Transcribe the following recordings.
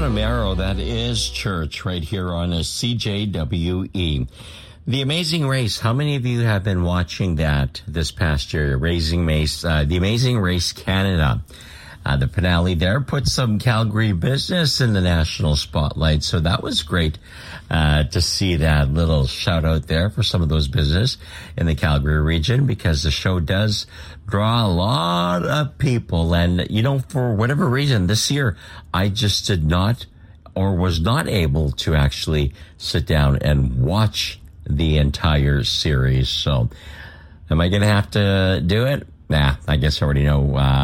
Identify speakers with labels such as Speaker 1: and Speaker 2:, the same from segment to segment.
Speaker 1: Connemara, that is church right here on a CJWE. The Amazing Race. How many of you have been watching that this past year? The Amazing Race Canada. The finale there put some Calgary business in the national spotlight. So that was great to see that little shout out there for some of those business in the Calgary region, because the show does draw a lot of people. And, you know, for whatever reason this year, I just did not or was not able to actually sit down and watch the entire series. So am I going to have to do it? Nah, I guess I already know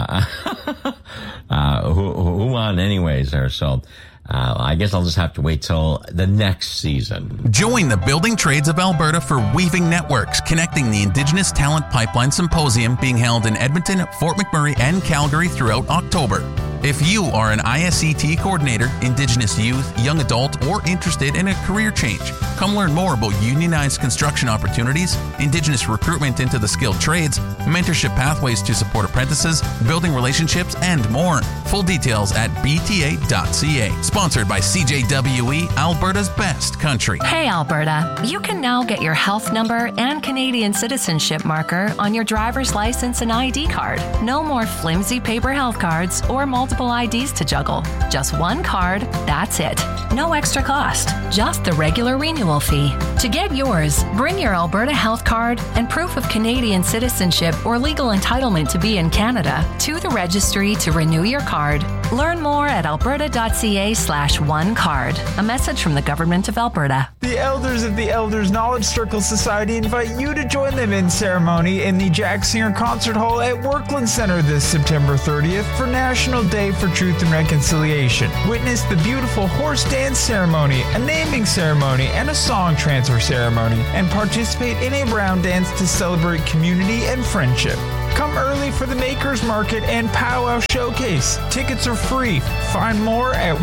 Speaker 1: who won anyways there. So I guess I'll just have to wait till the next season.
Speaker 2: Join the Building Trades of Alberta for Weaving Networks, connecting the Indigenous Talent Pipeline Symposium being held in Edmonton, Fort McMurray, and Calgary throughout October. If you are an ISET coordinator, Indigenous youth, young adult, or interested in a career change, come learn more about unionized construction opportunities, Indigenous recruitment into the skilled trades, mentorship pathways to support apprentices, building relationships, and more. Full details at bta.ca. Sponsored by CJWE, Alberta's best country.
Speaker 3: Hey Alberta, you can now get your health number and Canadian citizenship marker on your driver's license and ID card. No more flimsy paper health cards or multiple IDs to juggle. Just one card, that's it. No extra cost, just the regular renewal fee. To get yours, bring your Alberta health card and proof of Canadian citizenship or legal entitlement to be in Canada to the registry to renew your card. Learn more at alberta.ca/onecard. A message from the Government of Alberta.
Speaker 4: The elders of the Elders Knowledge Circle Society invite you to join them in ceremony in the Jack Singer Concert Hall at Workland Center this September 30th for National Day for Truth and Reconciliation. Witness the beautiful horse dance ceremony, a naming ceremony, and a song transfer ceremony, and participate in a round dance to celebrate community and friendship. Come early for the Makers Market and Powwow Showcase. Tickets are free. Find more at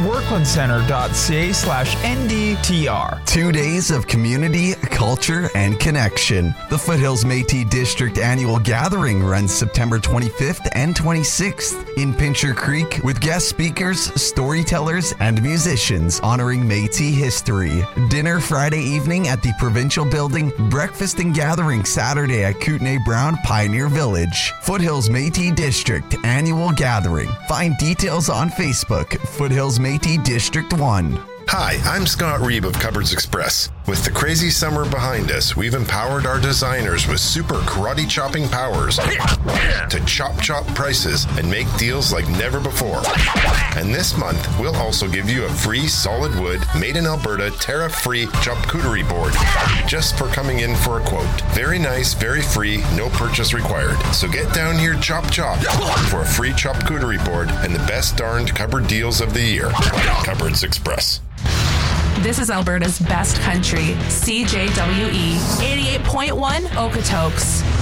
Speaker 4: worklandcenter.ca/NDTR.
Speaker 5: 2 days of community, culture, and connection. The Foothills Métis District Annual Gathering runs September 25th and 26th in Pincher Creek with guest speakers, storytellers, and musicians honoring Métis history. Dinner Friday evening at the Provincial Building. Breakfast and gathering Saturday at Kootenay Brown Pioneer Village. Foothills Métis District Annual Gathering. Find details on Facebook, Foothills Métis District 1.
Speaker 6: Hi, I'm Scott Reeb of Cupboards Express. With the crazy summer behind us, we've empowered our designers with super karate chopping powers to chop prices and make deals like never before. And this month, we'll also give you a free solid wood, made in Alberta, tariff-free charcuterie board just for coming in for a quote. Very nice, very free, no purchase required. So get down here, chop for a free charcuterie board and the best darned cupboard deals of the year. Cupboards Express.
Speaker 7: This is Alberta's best country, CJWE 88.1 Okotoks.